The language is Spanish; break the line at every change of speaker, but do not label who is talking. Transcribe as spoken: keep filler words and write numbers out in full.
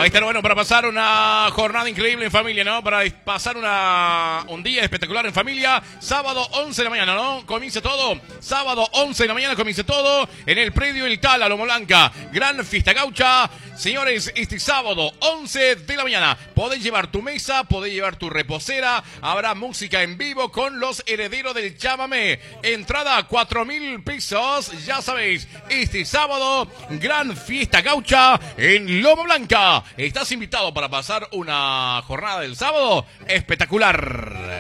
Va a estar bueno para pasar una jornada increíble en familia, ¿no? Para pasar una, un día espectacular en familia. Sábado once de la mañana, ¿no? Comienza todo. Sábado once de la mañana comienza todo en el predio El Tal, a Loma Blanca. Gran fiesta gaucha. Señores, este sábado once de la mañana podés llevar tu mesa, podés llevar tu reposera. Habrá música en vivo con los herederos del chamamé. Entrada cuatro mil pesos. Ya sabéis, este sábado, gran fiesta gaucha en Loma Blanca. Estás invitado para pasar una jornada del sábado espectacular.